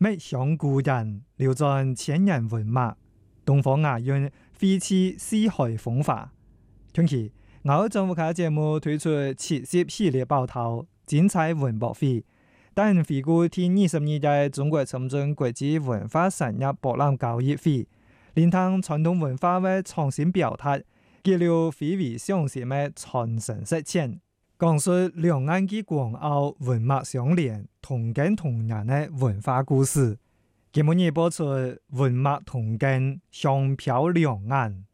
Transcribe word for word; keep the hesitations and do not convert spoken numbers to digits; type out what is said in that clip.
每鄉故人流傳千年文脈，東方雅韻揮斥四海風華。近期我政府嘅節目推出七十系列報道，精彩文博會，但回顧第二十二屆中國深圳國際文化產業博覽交易會，連同傳統文化嘅創新表達，記錄非遺上線嘅傳承實踐，講述兩岸嘅廣奧文脈相連、同根同源嘅文化故事。今日播出文脈同根，雙飄兩岸。